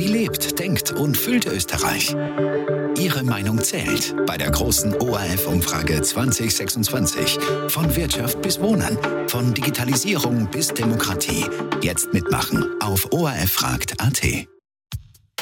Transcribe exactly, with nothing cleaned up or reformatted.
Wie lebt, denkt und fühlt Österreich? Ihre Meinung zählt bei der großen O R F-Umfrage zwanzig sechsundzwanzig. Von Wirtschaft bis Wohnen, von Digitalisierung bis Demokratie. Jetzt mitmachen auf O R F fragt punkt A T.